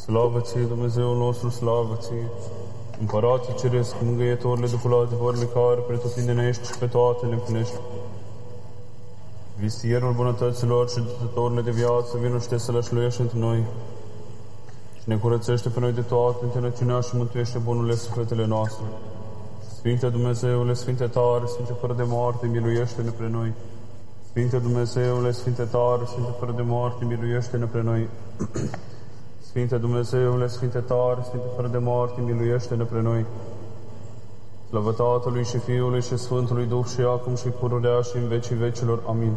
Slavă Ție, Dumnezeul nostru, slavă Ție! Împărate Ceresc, mângâietorile, Duhul adevărului, care pretutindene ești și pe toate le împlinești. Vistierul bunătăților și dătătorile de viață, vino și te sălășluiești între noi. Și ne curățește pe noi de toate întinăciunea și mântuiește bunurile sufletele noastre. Sfinte Dumnezeule, Sfinte tare, Sfinte fără de moarte, miluiește-ne pre noi. Sfinte Dumnezeule, Sfinte tare, Sfinte fără de moarte, miluiește-ne pre noi. Sfinte Dumnezeule, Sfinte tare, Sfinte fără de moarte, miluiește-ne pre noi. Slavă Tatălui și Fiului și Sfântului Duh și acum și pururea și în vecii vecilor. Amin.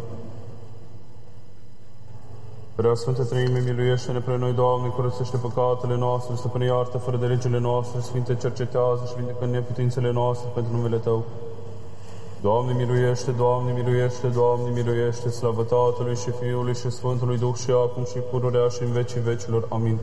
Prea Sfântă Treime, miluiește-ne pre noi, Doamne, curățește păcatele noastre, stăpâne iartă fără de legile noastre, Sfinte cercetează și vindecă neputințele noastre pentru numele Tău. Doamne miluiește, Doamne miluiește, Doamne miluiește, slavă Tatălui și Fiului și Sfântului Duh și acum și pururea și în vecii vecilor. Amin.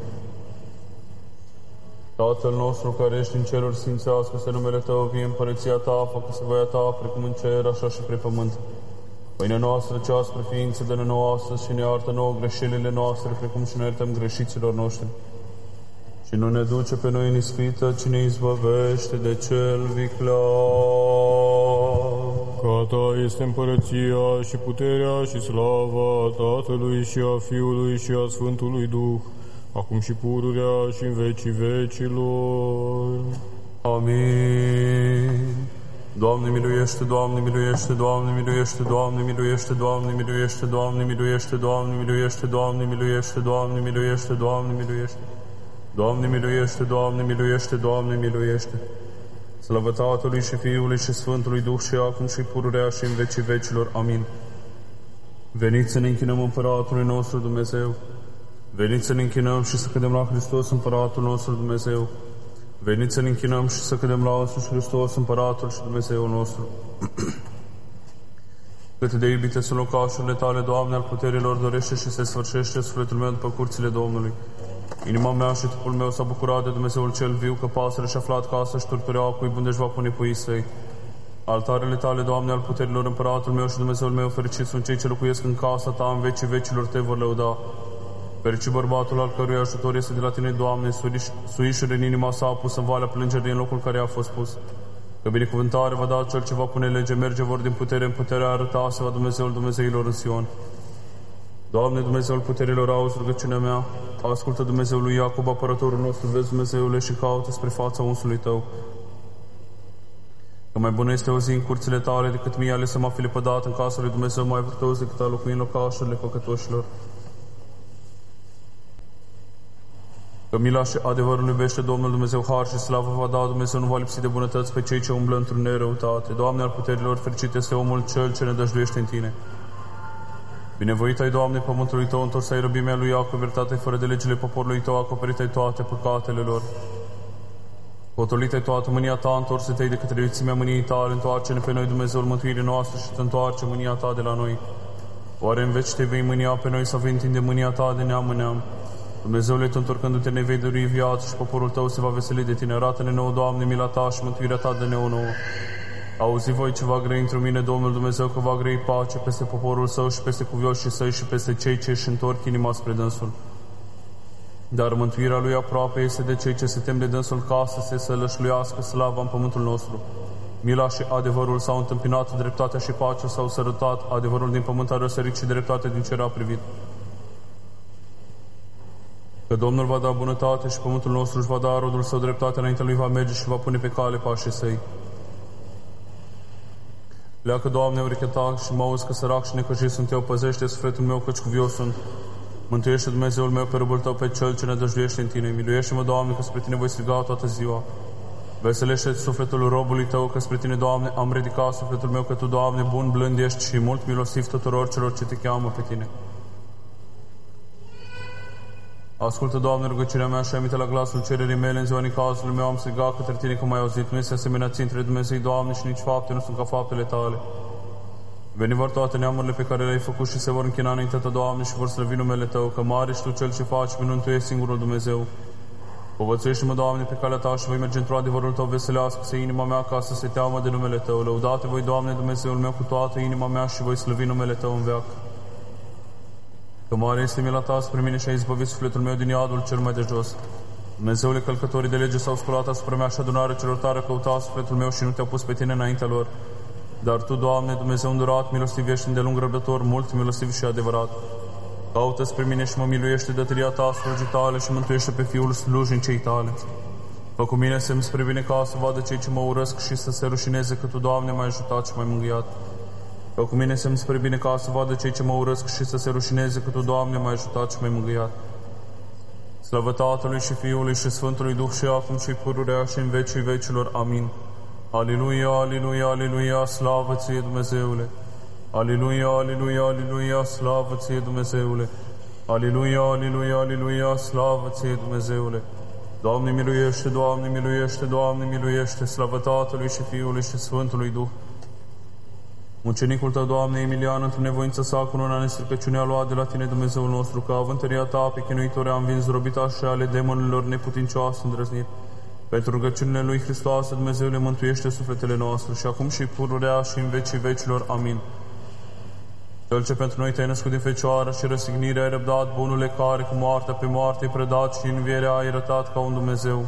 Tatăl nostru care ești în ceruri, sfințească-se numele Tău, vie împărăția Ta, facă-se voia Ta, precum în cer, așa și pe pământ. Pâinea noastră cea spre ființă, dă-ne nouă astăzi și ne iartă nouă greșelile noastre, precum și ne iertăm greșiților noștri. Și nu ne duce pe noi în ispită, ci ne izbăvește de cel viclean. Ca Ta este împărăția și puterea și slava Tatălui și a Fiului și a Sfântului Duh, acum și pururea și în vecii vecilor. Amin. Doamne miluiește, Doamne miluiește, Doamne miluiește, Doamne miluiește, Doamne miluiește, Doamne miluiește, Doamne miluiește, Doamne miluiește, Doamne miluiește, Doamne miluiește. Doamne miluiește, Doamne miluiește, Doamne miluiește. Slavă Tatălui și Fiului și Sfântului Duh și acum și pururea și în vecii vecilor. Amin. Veniți să ne închinăm Împăratului nostru Dumnezeu. Veniți să ne închinăm și să cădem la Hristos Împăratul nostru Dumnezeu. Veniți să ne închinăm și să cădem la însuși Hristos Împăratul și Dumnezeul nostru. Cât de iubite sunt locașurile Tale, Doamne, al puterilor, dorește și se sfârșește sufletul meu după curțile Domnului. Inima mea și trupul meu s-a bucurat de Dumnezeul cel viu, că pasăre și-a aflat casă și turtureaua cui bun își va pune puii săi. Altarele Tale, Doamne, al puterilor, Împăratul meu și Dumnezeul meu, fericiți sunt cei ce locuiesc în casa Ta, în vecii vecilor Te vor lăuda. Fericit bărbatul al cărui ajutor este de la Tine, Doamne, suișuri în inima sa a pus în valea plângerii în locul care a fost pus. Că binecuvântare va da cel ce va pune lege, merge vor din putere în putere, arăta se va Dumnezeul Dumnezeilor în Sion. Doamne, Dumnezeul puterilor, auzi rugăciunea mea, ascultă Dumnezeul lui Iacob, apărătorul nostru, vezi Dumnezeule și caută spre fața unsului Tău. Că mai bună este o zi în curțile Tale decât mie ales să mă fi lepădat în casa lui Dumnezeu, mai virtuos decât a locui în locașurile păcătoșilor. Că mila și adevărul iubește Domnul Dumnezeu, har și slavă va da Dumnezeu, nu va lipsi de bunătăți pe cei ce umblă într-un nerăutate. Doamne, al puterilor, fericit este omul cel ce ne dăjduiește în Tine. Binevoit ai, Doamne, pământului Tău, întors ai răbimea lui Iacob, iertat-ai fără de legile poporului Tău, acoperit ai toate păcatele lor. Potolit ai toată mânia Ta, întorse-te-ai de către iuțimea mâniei Tale, întoarce-ne pe noi, Dumnezeul mântuirii noastre, și Te întoarce mânia Ta de la noi. Oare în veci Te vei mânia pe noi, să vei întinde mânia Ta de neam în neam? Dumnezeule, Tu întorcându-te ne vei dărui viață și poporul Tău se va veseli de Tine. Arată-ne nouă, Doamne, mila Ta și mântuirea Ta de nouă. Auzi voi ce va grăi într-o mine, Domnul Dumnezeu, că va grăi pace peste poporul Său și peste cuvioșii Săi și peste cei ce își întorc inima spre Dânsul. Dar mântuirea Lui aproape este de cei ce se tem de Dânsul, ca să se sălășluiască slava în pământul nostru. Mila și adevărul s-au întâmpinat, dreptatea și pacea s-au sărătat, adevărul din pământ a răsărit și dreptatea din cer a privit. Că Domnul va da bunătate și pământul nostru își va da rodul Său, dreptate înaintea Lui va merge și va pune pe cale pașii Săi. Leacă, Doamne, ureche Ta și mă auzi că sărac și necăjit sunt eu, păzește sufletul meu căci cuvios sunt. Mântuiește Dumnezeul meu pe robul Tău, pe Cel ce ne dăjduiește în Tine. Miluiește-mă, Doamne, că spre Tine voi striga toată ziua. Veselește sufletul robului Tău, că spre Tine, Doamne, am ridicat sufletul meu, că Tu, Doamne, bun, blând ești și mult milostiv tuturor celor ce Te cheamă pe Tine. Ascultă, Doamne, rugăciunea mea și aminte la glasul cererii mele. În ziua nicazului meu am strigat către Tine că m-ai auzit. Nu este asemenea Ție între Dumnezei, Doamne, și nici fapte nu sunt ca faptele Tale. Veni vor toate neamurile pe care le-ai făcut și se vor închina înaintea Ta, Doamne, și vor slăvi numele Tău, că mare ești Tu Cel ce faci minuni, Tu ești singurul Dumnezeu. Povățuiește-mă, Doamne, pe calea Ta și voi merge într-o adevărul Tău, veselească-se inima mea ca să se teamă de numele Tău. Lăudate voi, Doamne, Dumnezeul meu, cu toată inima mea și voi slăvi numele Tău în veac. că mare este mila ta spre mine și ai izbăvit sufletul meu din iadul cel mai de jos. Dumnezeule, călcătorii de lege s-au sculat asupra mea și adunarea celor tare căuta sufletul meu și nu te-au pus pe tine înaintea lor. Dar Tu, Doamne, Dumnezeu îndurat, milostiv ești îndelung răbdător, mult milostiv și adevărat. Caută spre mine și mă miluiește de tăria Ta, slujii Tale, și mântuiește pe Fiul slujnicei Tale. Fă cu mine semn spre bine ca să vadă cei ce mă urăsc și să se rușineze că Tu, Doamne, m-ai ajutat și m-ai mângâiat. Fă cu mine semn spre bine ca să vadă cei ce mă urăsc și să se rușineze că Tu, Doamne, m-ai ajutat și m-ai mângâiat. Slavă Tatălui și Fiului și Sfântului Duh și acum și pururea și în vecii vecilor. Amin. Aleluia, aleluia, aleluia, slavă Ție, Dumnezeule! Aleluia, aleluia, aleluia, slavă Ție, Dumnezeule! Aleluia, aleluia, aleluia, slavă Ție, Dumnezeule! Doamne miluiește, Doamne miluiește, Doamne miluiește, slavă Tatălui și Fiului și Sfântului Duh! Mucenicul Tău, Doamne, Emilian, într-o nevoință sa, cu una nestricăciune a luat de la Tine, Dumnezeul nostru, că având tăria Ta pe chinuitori a învins robita și ale demonilor neputincioase îndrăznit. Pentru rugăciunile lui Hristoase, Dumnezeule, mântuiește sufletele noastre și acum și pururea și în vecii vecilor. Amin. Cel ce pentru noi Te-ai născut din Fecioară și răsignirea ai răbdat, bunule care cu moartea pe moarte ai predat și învierea ai arătat ca un Dumnezeu.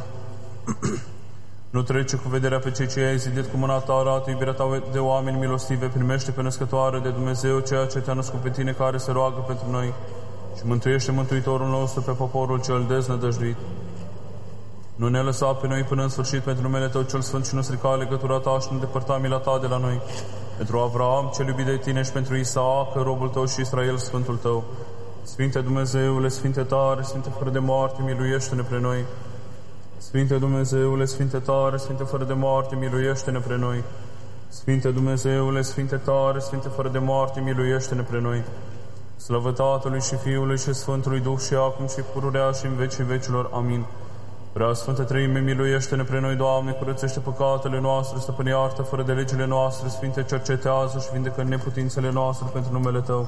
Nu trece cu vederea pe cei ce ai zidit cu mâna Ta, arată iubirea Ta de oameni milostive, primește pe născătoare de Dumnezeu ceea ce Te-a născut pe Tine care se roagă pentru noi și mântuiește Mântuitorul nostru pe poporul cel deznădăjduit. Nu ne lăsa pe noi până în sfârșit pentru numele Tău cel Sfânt și nu strica legătura Ta și nu depărta mila Ta de la noi. Pentru Avraam, cel iubit de Tine, și pentru Isaac, robul Tău, și Israel, Sfântul Tău. Sfinte Dumnezeule, Sfinte tare, Sfinte fără de moarte, miluiește-ne pre noi. Sfinte Dumnezeule, Sfinte tare, Sfinte fără de moarte, miluiește-ne pre noi. Sfinte Dumnezeule, Sfinte tare, Sfinte fără de moarte, miluiește-ne pre noi. Slavă Tatălui și Fiului și Sfântului Duh și acum și pururea și în vecii vecilor. Amin. Prea Sfântă Treime, miluiește-ne pre noi, Doamne, curățește păcatele noastre, stăpâne iartă fără de legile noastre, Sfinte, cercetează și vindecă neputințele noastre pentru numele Tău.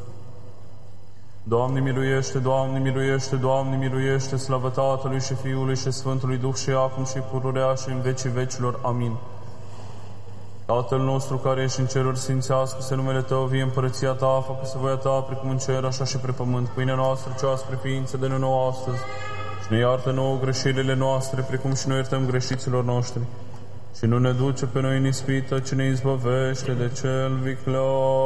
Doamne miluiește, Doamne miluiește, Doamne miluiește, slavă Tatălui și Fiului și Sfântului Duh și acum și pururea și în vecii vecilor. Amin. Tatăl nostru care ești în ceruri, sfințească-se numele Tău, vie împărăția Ta, facă-se voia Ta, precum în cer, așa și pe pământ. Pâinea noastră cea spre ființă, dă-ne nouă astăzi. Și ne iartă nouă greșelile noastre, precum și noi iertăm greșiților noștri. Și nu ne duce pe noi în ispită, ci ne izbăvește de cel viclean.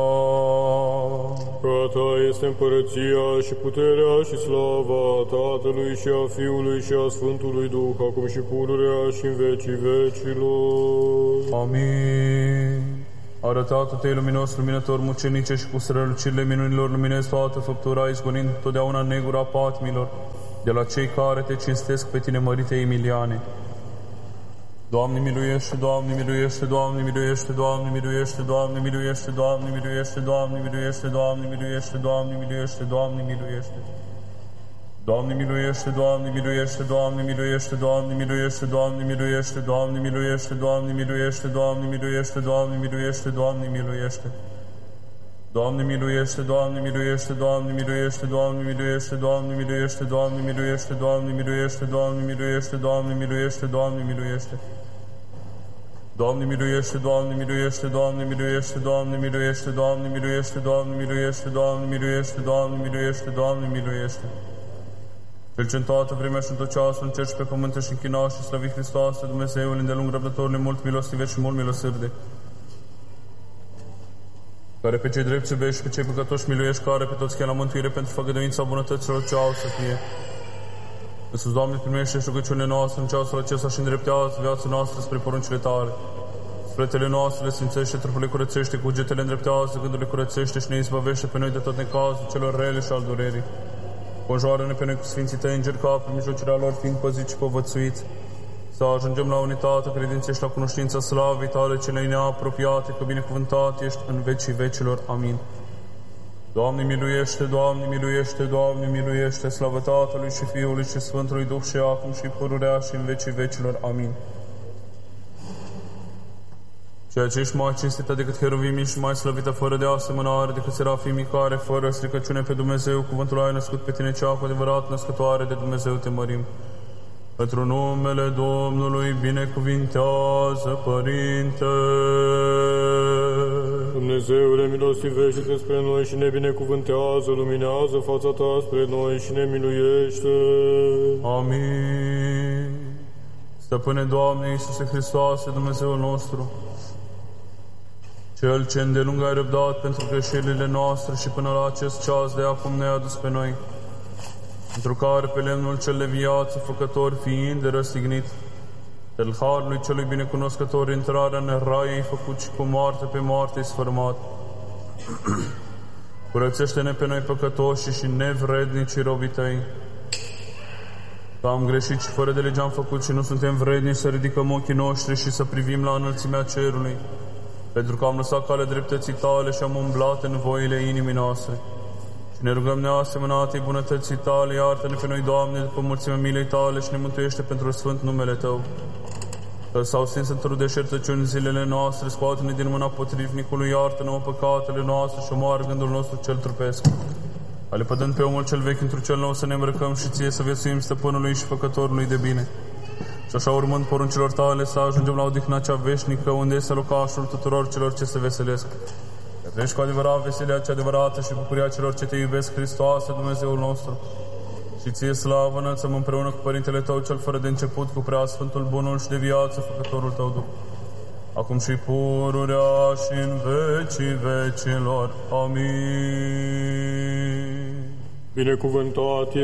Că a Ta este împărăția și puterea și slava Tatălui și a Fiului și a Sfântului Duh, acum și pururea și în vecii vecilor. Amin. Arătat-te luminos, luminător, mucenice, și cu strălucirile minunilor luminezi toată făptura, izgonind totdeauna negura patimilor de la cei care Te cinstesc pe Tine, mărite Emiliane. Doamne miluiește, Doamne miluiește, Doamne miluiește, Doamne miluiește, Doamne miluiește, Doamne miluiește, Doamne miluiește, Doamne miluiește, Doamne miluiește, Doamne miluiește. Doamne miluiește, Doamne miluiește, Doamne miluiește, Doamne miluiește, Doamne miluiește, Doamne miluiește, Doamne miluiește, Doamne miluiește, Doamne miluiește, Doamne miluiește. Doamne miluiește, Doamne miluiește, Doamne miluiește, Doamne miluiește, Doamne miluiește, Doamne miluiește, Doamne miluiește, Doamne miluiește, Doamne miluiește, Doamne miluiește. Doamne miluiește, Doamne miluiește, Doamne miluiește, Doamne miluiește, Doamne miluiește, Doamne miluiește, Doamne miluiește, Doamne miluiește, Doamne miluiește. Cel ce în toată vremea și în tot ceasul, în cer și pe pământ și închina și slăvi Hristoase, Dumnezeul îndelung răbdătorului, mult milostive și mult milosârde, care pe cei drepți iubești și pe cei păcătoși miluiești, care pe toți cheamă la mântuire pentru făgăduința bunătăților ce au să fie. Iisus, Doamne, primește și rugăciunile noastre în ceasul acesta și îndreptează viața noastră spre poruncile Tale. Sufletele noastre le sfințește, trupul curățește, cugetele îndreptează, gândurile curățește și ne izbăvește pe noi de tot necazul celor rele și al durerii. Conjoară-ne pe noi cu Sfinții Tăi îngeri, ca prin mijlocirea lor fiind păziți și povățuiți, să ajungem la unitate, credință și la cunoștința slavei Tale cele neapropiate, că binecuvântat ești în vecii vecilor. Amin. Doamne miluiește, Doamne miluiește, Doamne miluiește, slavă Tatălui și Fiului și Sfântului Duh și acum și pururea și în vecii vecilor. Amin. Ceea ce ești mai cinstită decât heruvimii și mai slăvită fără de asemănare decât serafimii, care fără stricăciune pe Dumnezeu, cuvântul ai născut pe Tine, cea cu adevărat născătoare de Dumnezeu, Te mărim. Pentru numele Domnului binecuvintează, Părinte. Dumnezeule, milostivește-te spre noi și ne binecuvântează, luminează fața ta spre noi și ne miluiește. Amin. Stăpâne, Doamne Iisuse Hristoase, Dumnezeul nostru, Cel ce îndelung ai răbdat pentru greșelile noastre și până la acest ceas de acum ne-ai adus pe noi, pentru care pe lemnul cel de viață, făcător fiind de răstignit, del harului celui binecunoscător intrarea în rai ai făcut și cu moarte pe moarte ai sfărmat. Curățește-ne pe noi păcătoși și nevrednici robii tăi, că am greșit și fără de lege am făcut și nu suntem vrednici să ridicăm ochii noștri și să privim la înălțimea cerului, pentru că am lăsat calea dreptății tale și am umblat în voile inimii noastre. Și ne rugăm neasemănatei bunătății tale, iartă-ne pe noi, Doamne, după mulțimea milei tale și ne mântuiește pentru sfânt numele Tău. Că s-au stins într-o deșertăciuni zilele noastre, scoate-ne din mâna potrivnicului, iartă-ne păcatele noastre și omoară gândul nostru cel trupesc. Alepădând pe omul cel vechi într-un cel nou să ne îmbrăcăm și Ție să viețuim stăpânului și făcătorului de bine. Și așa, urmând poruncilor tale, să ajungem la odihna cea veșnică, unde este locașul tuturor celor ce se veselesc. Că trăiești cu adevărat veselia cea adevărată și bucuria celor ce te iubesc, Hristoase, Dumnezeul nostru. Și Ție slavă înălțăm împreună cu Părintele Tău, cel fără de început, cu Preasfântul Bunul și de viață, Făcătorul Tău Duh, acum și pururea și în vecii vecilor. Amin. Binecuvântat